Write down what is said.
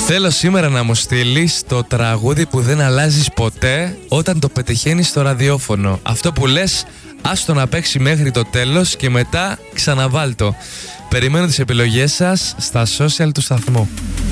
Θέλω σήμερα να μου στείλεις το τραγούδι που δεν αλλάζεις ποτέ όταν το πετυχαίνεις στο ραδιόφωνο. Αυτό που λες, άστο να παίξει μέχρι το τέλος και μετά ξαναβάλτο. Περιμένω τις επιλογές σας στα social του σταθμού.